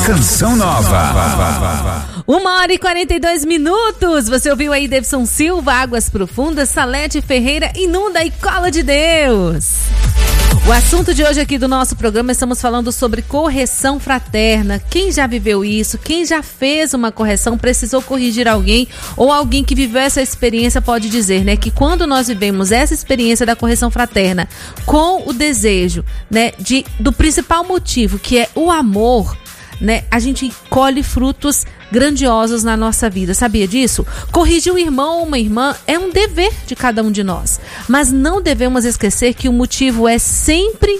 Canção Nova. 1h42. Você ouviu aí Davidson Silva, Águas Profundas, Salete Ferreira, Inunda e Cola de Deus. O assunto de hoje aqui do nosso programa, estamos falando sobre correção fraterna. Quem já viveu isso? Quem já fez uma correção, precisou corrigir alguém, ou alguém que viveu essa experiência pode dizer, né, que quando nós vivemos essa experiência da correção fraterna com o desejo, né, do principal motivo, que é o amor, né, a gente colhe frutos grandiosos na nossa vida. Sabia disso? Corrigir um irmão ou uma irmã é um dever de cada um de nós, mas não devemos esquecer que o motivo é sempre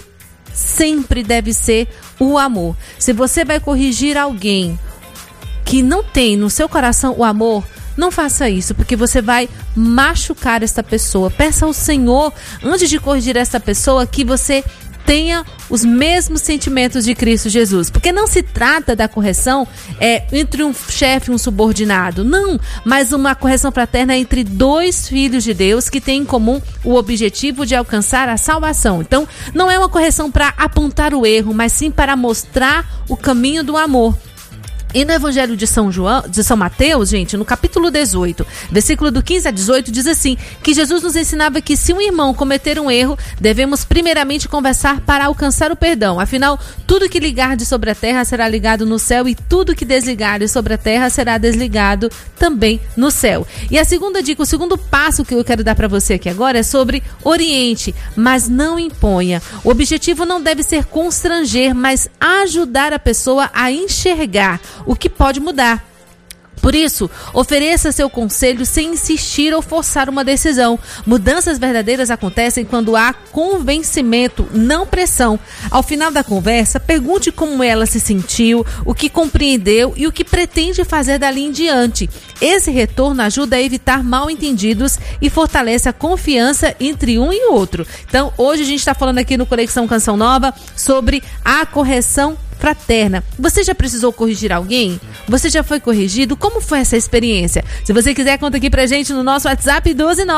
deve ser o amor. Se você vai corrigir alguém que não tem no seu coração o amor, não faça isso, porque você vai machucar esta pessoa. Peça ao Senhor, antes de corrigir esta pessoa, que você tenha os mesmos sentimentos de Cristo Jesus. Porque não se trata da correção entre um chefe e um subordinado. Não, mas uma correção fraterna entre dois filhos de Deus que têm em comum o objetivo de alcançar a salvação. Então, não é uma correção para apontar o erro, mas sim para mostrar o caminho do amor. E no Evangelho de São Mateus, gente, no capítulo 18, versículo do 15 a 18, diz assim, que Jesus nos ensinava que se um irmão cometer um erro, devemos primeiramente conversar para alcançar o perdão. Afinal, tudo que ligardes sobre a terra será ligado no céu, e tudo que desligares sobre a terra será desligado também no céu. E a segunda dica, o segundo passo que eu quero dar para você aqui agora é sobre oriente, mas não imponha. O objetivo não deve ser constranger, mas ajudar a pessoa a enxergar o que pode mudar. Por isso, ofereça seu conselho sem insistir ou forçar uma decisão. Mudanças verdadeiras acontecem quando há convencimento, não pressão. Ao final da conversa, pergunte como ela se sentiu, o que compreendeu e o que pretende fazer dali em diante. Esse retorno ajuda a evitar mal-entendidos e fortalece a confiança entre um e outro. Então, hoje a gente está falando aqui no Conexão Canção Nova sobre a correção fraterna. Você já precisou corrigir alguém? Você já foi corrigido? Como foi essa experiência? Se você quiser, conta aqui pra gente no nosso WhatsApp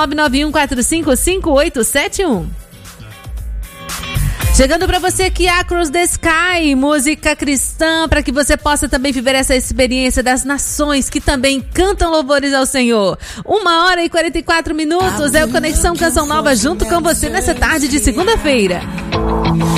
12991455871. Chegando pra você aqui, Across the Sky, música cristã, para que você possa também viver essa experiência das nações que também cantam louvores ao Senhor. 1h44, é o Conexão Canção Nova junto com você nessa tarde de segunda-feira.